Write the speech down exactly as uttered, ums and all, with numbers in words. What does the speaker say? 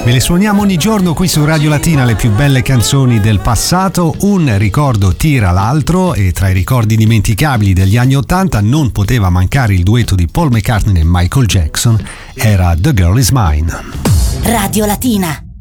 Ve le suoniamo ogni giorno qui su Radio Latina, le più belle canzoni del passato. Un ricordo tira l'altro e tra i ricordi dimenticabili degli anni ottanta non poteva mancare il duetto di Paul McCartney e Michael Jackson, era The Girl Is Mine. Radio Latina.